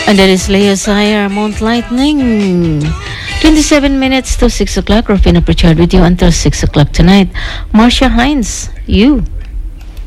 And that is Leo Sayer, Mount Lightning. 27 minutes to 6 o'clock. Rufina Pritchard with you until 6 o'clock tonight. Marcia Hines, you.